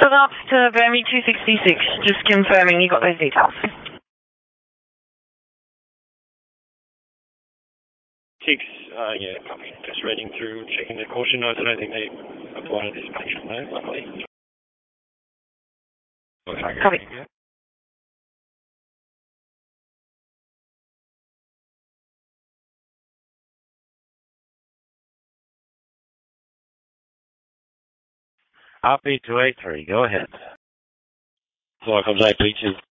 up to Burmese 266, just confirming you got those details. 6, yeah, copy. Just reading through, checking the caution notes. I don't think they apply to this patient, no, luckily. Copy. RP283, go ahead. Flight Comms 8 Beaches.